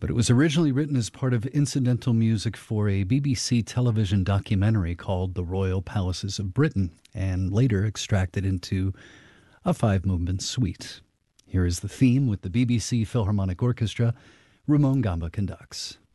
but it was originally written as part of incidental music for a BBC television documentary called The Royal Palaces of Britain, and later extracted into a five-movement suite. Here is the theme with the BBC Philharmonic Orchestra. Ramon Gamba conducts.